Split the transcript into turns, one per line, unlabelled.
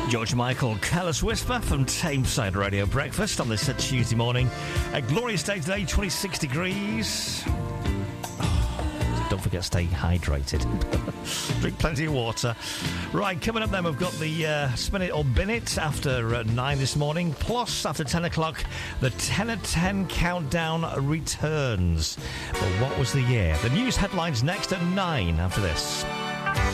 George Michael, Careless Whisper from Tameside Radio Breakfast on this Tuesday morning. A glorious day today, 26 degrees. Don't forget to stay hydrated. Drink plenty of water. Right, coming up then, we've got the Spin It or Bin It after 9 this morning. Plus, after 10 o'clock, the 10 at 10 countdown returns. But what was the year? The news headlines next at 9 after this.